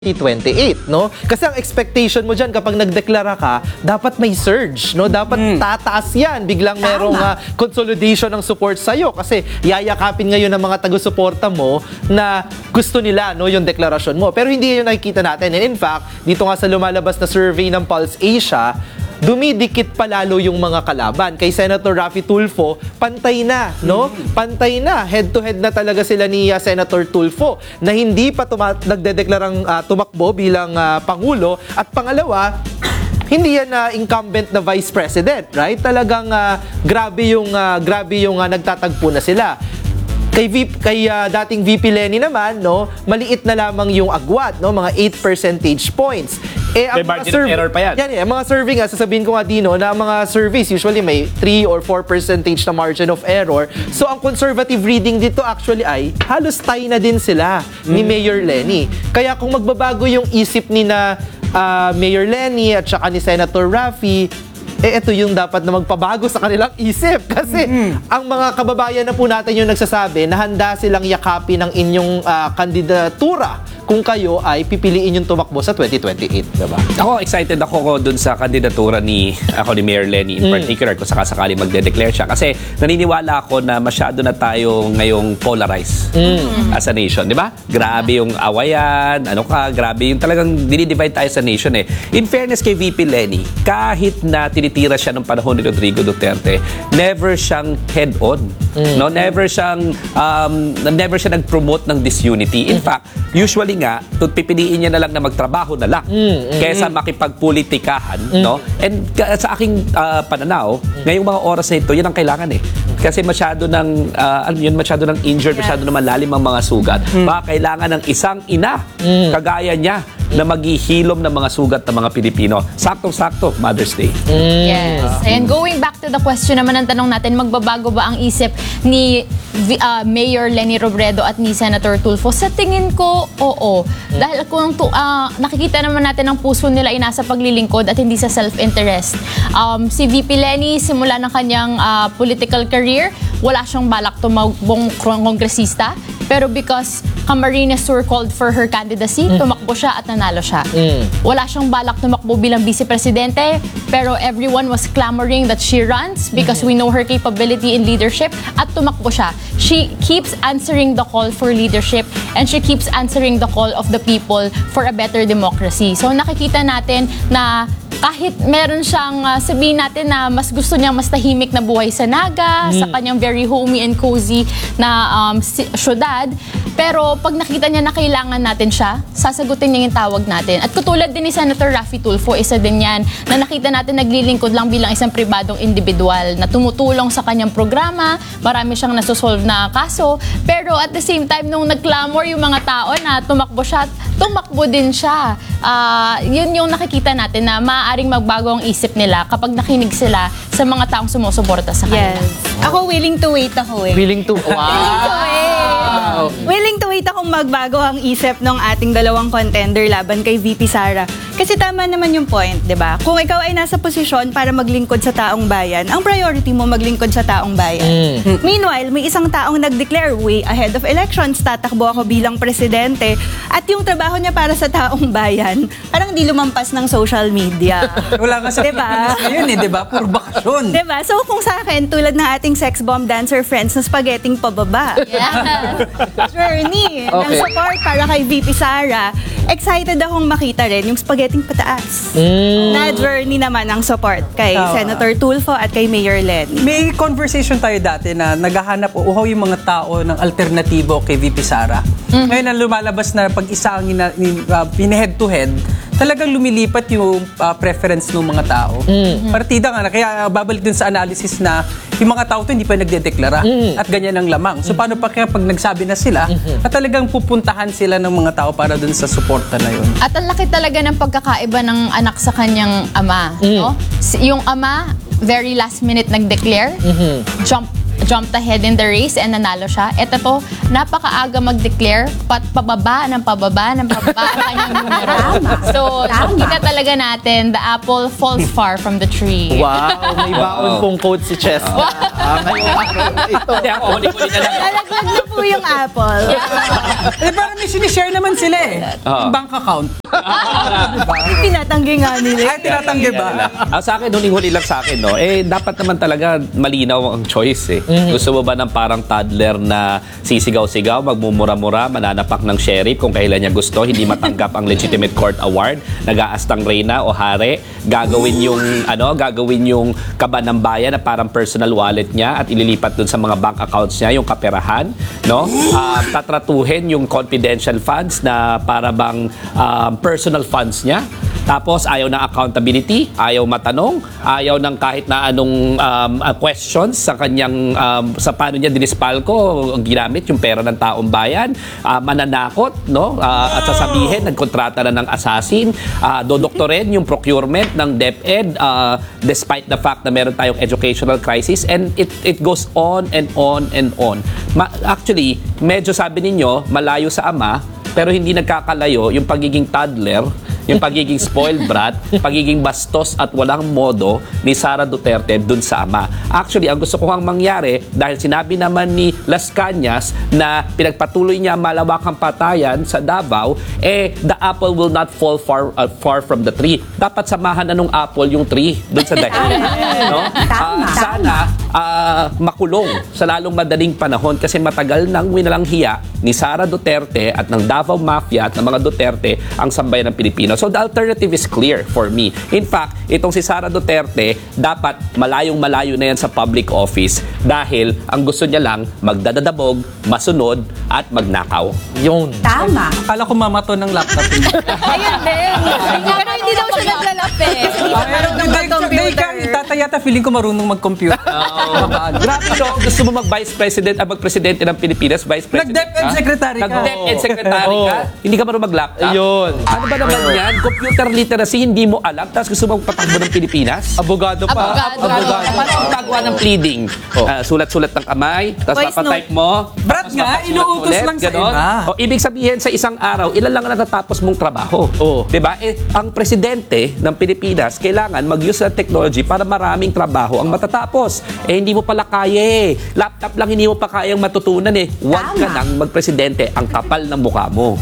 2028, no? Kasi ang expectation mo dyan kapag nagdeklara ka, dapat may surge, no? Dapat tataas yan. Biglang merong consolidation ng support sa'yo kasi yayakapin ngayon ng mga taga-suporta mo na gusto nila, no, yung deklarasyon mo. Pero hindi yun nakikita natin. And in fact, dito nga sa lumalabas na survey ng Pulse Asia, dumidikit palalo yung mga kalaban. Kay Senator Raffy Tulfo, pantay na, no? Pantay na. Head-to-head na talaga sila ni Senator Tulfo na hindi pa nagdedeklarang tumakbo bilang Pangulo. At pangalawa, hindi yan incumbent na Vice President, right? Talagang grabe yung nagtatagpo na sila. Kay dating VP Leni naman, no, maliit na lamang yung agwat, no, mga 8 percentage points. May margin of error pa yan. Yan, mga survey nga, sasabihin ko nga Dino, na mga surveys usually may 3 or 4 percentage na margin of error. So ang conservative reading dito actually ay halos tie na din sila ni Mayor Leni. Kaya kung magbabago yung isip ni na Mayor Leni at saka ni Senator Raffy, ito yung dapat na magpabago sa kanilang isip. Kasi ang mga kababayan na po natin yung nagsasabi na handa silang yakapin ng inyong kandidatura kung kayo ay pipiliin yung tumakbo sa 2028, diba? Ako, excited ako dun sa kandidatura ni Mayor Leni in particular kung sakasakali magde-declare siya. Kasi naniniwala ako na masyado na tayo ngayong polarized as a nation, di ba? Grabe yung awayan, grabe yung talagang dinidivide tayo sa nation eh. In fairness kay VP Leni, kahit na tinitira siya ng panahon ni Rodrigo Duterte, never siyang head-on. No? Never siya nag-promote ng disunity. In fact, usually nga, pipiliin niya na lang na magtrabaho na lang kaysa makipagpolitikahan, no? And sa aking pananaw, ngayong mga oras na ito, yan ang kailangan eh. Kasi masyado ng injured, masyado na malalim ang mga sugat. Baka kailangan ng isang ina, kagaya niya, na maghihilom ng mga sugat ng mga Pilipino. Saktong-sakto, Mother's Day. Yes. And going back to the question naman ng tanong natin, magbabago ba ang isip ni Mayor Leni Robredo at ni Senator Tulfo? Sa tingin ko, oo. Dahil kung nakikita naman natin ang puso nila ay nasa paglilingkod at hindi sa self-interest. Si VP Leni, simula ng kanyang political career, wala siyang balak tumakbong kongresista. Pero because Camarines Sur called for her candidacy, tumakbo siya at nanalo siya. Wala siyang balak tumakbo bilang vice-presidente, pero everyone was clamoring that she runs because we know her capability in leadership at tumakbo siya. She keeps answering the call for leadership and she keeps answering the call of the people for a better democracy. So nakikita natin na kahit meron siyang sabihin natin na mas gusto niya mas tahimik na buhay sa Naga, sa kanyang very homey and cozy na syudad, pero pag nakita niya na kailangan natin siya, sasagutin niya yung tawag natin. At katulad din ni Senator Raffy Tulfo, isa din yan, na nakita natin naglilingkod lang bilang isang pribadong individual na tumutulong sa kanyang programa, marami siyang nasosolve na kaso, pero at the same time, nung nag-clamor yung mga tao na tumakbo siya, tumakbo din siya. Yun yung nakikita natin na maaaring magbago ang isip nila kapag nakinig sila sa mga taong sumusuporta sa kanila. Yes. Ako willing to wait ako eh. Willing to... Wow! Willing to wait akong magbago ang isip ng ating dalawang contender laban kay VP Sara. Kasi tama naman yung point, di ba? Kung ikaw ay nasa posisyon para maglingkod sa taong bayan, ang priority mo maglingkod sa taong bayan. Meanwhile, may isang taong nag-declare way ahead of elections, tatakbo ako bilang presidente, at yung trabaho niya para sa taong bayan, parang di lumampas ng social media. Wala nga sa diba? ngayon eh, di ba? Puro bakasyon. Diba? So kung sa akin, tulad ng ating sex bomb dancer friends na spaghetting pababa. Yeah. Journey ng support para kay VP Sara, excited akong makita rin yung spaghetting pataas. Na journey naman ang support kay Senator Tulfo at kay Mayor Leni. May conversation tayo dati na naghahanap uhaw yung mga tao ng alternatibo kay VP Sara. Ngayon na lumalabas na pag-isa ang head to head, talagang lumilipat yung preference ng mga tao. Partida nga, kaya babalik dun sa analysis na yung mga tao to hindi pa nagdedeklara at ganyan ang lamang. So paano pa kaya pag nagsabi na sila at talagang pupuntahan sila ng mga tao para dun sa suporta na yun. At ang laki talaga ng pagkakaiba ng anak sa kanyang ama. No? Yung ama, very last minute nag-declare, jumped ahead in the race and nanalo siya. Ito to, napakaaga mag-declare, pababa ng kanyang numero. So, kita talaga natin, the apple falls far from the tree. Wow, may baon pong quote si Chesna. Ngayong araw na ito. Hindi ako, huli-huli na lang. Lalaglag na po yung apple. Parang may sinishare naman sila yung bank account. Tinatanggi nga nila. Ay, tinatanggi ba? Sa akin, huling-huli lang sa akin, no? Dapat naman talaga malinaw ang choice, Gusto mo ba ng parang toddler na sisigaw-sigaw, magmumura-mura, mananapak ng sheriff kung kailan niya gusto, hindi matanggap ang legitimate court award, nag-aastang reyna o hari, gagawin yung kaba ng bayan na parang personal wallet niya at ililipat dun sa mga bank accounts niya, yung kaperahan, no? Tatratuhin yung confidential funds na para bang personal funds niya. Tapos ayaw ng accountability, ayaw matanong, ayaw ng kahit na anong questions sa kanyang sa paano niya dinispalko ang ginamit yung pera ng taong bayan, mananakot, no? At sasabihin nagkontrata na ng assassin, dodoktorin yung procurement ng DepEd despite the fact na meron tayong educational crisis, and it goes on and on and on. Actually, medyo sabi ninyo malayo sa ama, pero hindi nagkakalayo yung pagiging toddler, yung pagiging spoiled brat, pagiging bastos at walang modo ni Sara Duterte dun sa ama. Actually, ang gusto ko hang mangyari, dahil sinabi naman ni Las Cañas na pinagpatuloy niya malawakang patayan sa Davao, the apple will not fall far from the tree. Dapat samahan na nung apple yung tree dun sa dahil. No? Sana makulong sa lalong madaling panahon kasi matagal nang winalang hiya ni Sara Duterte at ng Davao Mafia at ng mga Duterte ang sambayan ng Pilipino. So the alternative is clear for me. In fact, itong si Sara Duterte, dapat malayong-malayo na yan sa public office dahil ang gusto niya lang magdadadabog, masunod at magnakaw. Yun. Tama. Akala ko mamato ng laptop. Ayun din. Pero hindi daw siya naglalap eh. Tatayata, feeling ko marunong mag-compute. Grabe, no? Gusto mo mag-vice president at mag-presidente ng Pilipinas, vice president Nag-DepEd secretary ka. Nag-DepEd secretary ka? Hindi ka marunong mag-laptop? Ayun. Ano ba naman yan? Computer literacy, hindi mo alam, tapos gusto mo magpatakbo ng Pilipinas? Abogado pa. Abogado. Paano ang gagawa ng pleading? Sulat-sulat ng kamay, tapos Voice papatype mo. Brad tapos nga, papasulat inuutos ulit, lang sa ganon. iba. O, ibig sabihin, sa isang araw, ilan lang ang natatapos mong trabaho? Oo. Diba? Ang presidente ng Pilipinas, kailangan mag-use ng technology para maraming trabaho ang matatapos. Hindi mo pala kaya Laptop lang hindi mo pa kayang matutunan Huwag ka nang magpresidente. Ang kapal ng mukha mo.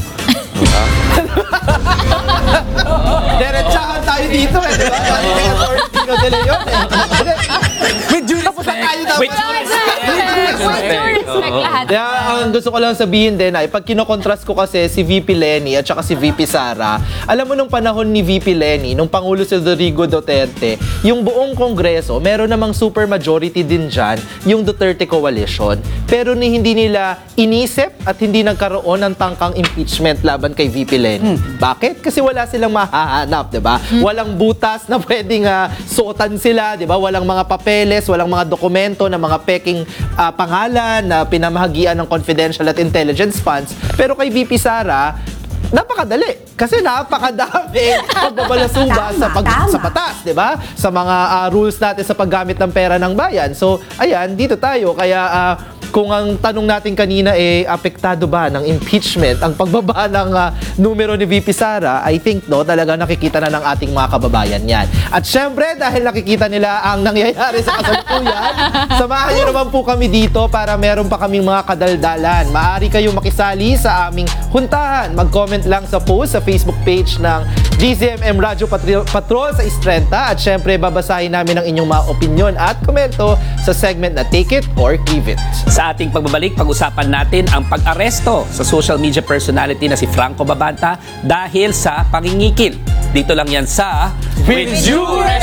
Diretsahan tayo dito diba? Dahil kay Atty. Tino De Leon With due Tapos na tayo dapat. With due Respect lahat. Kaya ang gusto ko lang sabihin din ay pag kinokontrast ko kasi si VP Lenny at saka si VP Sara, alam mo nung panahon ni VP Lenny, nung Pangulo si Rodrigo Duterte, yung buong Kongreso, meron namang super majority din dyan, yung Duterte Coalition. Pero hindi nila inisip at hindi nagkaroon ng tangkang impeachment laban kay VP Lenny. Bakit? Kasi wala silang mahahanap, di ba? Walang butas na pwedeng suotan sila, di ba? Walang mga papeles, walang mga dokumento na mga peking pangalan na pinamahagian ng confidential at intelligence funds. Pero kay VP Sara, napakadali. Kasi napakadami pagbabalasuba sa batas, di ba? Sa mga rules natin sa paggamit ng pera ng bayan. So, ayan, dito tayo. Kaya, kung ang tanong natin kanina apektado ba ng impeachment ang pagbaba ng numero ni VP Sara, I think talaga nakikita na ng ating mga kababayan yan. At syempre, dahil nakikita nila ang nangyayari sa kasalukuyan, samahan niyo naman po kami dito para meron pa kaming mga kadaldalan. Maaari kayong makisali sa aming huntahan. Mag-comment lang sa post sa Facebook page ng DZMM Radyo Patrol sa Istrenta. At syempre, babasahin namin ang inyong mga opinion at komento sa segment na Take It or Give It. Sa ating pagbabalik, pag-usapan natin ang pag-aresto sa social media personality na si Franco Babanta dahil sa pangingikil. Dito lang yan sa With Due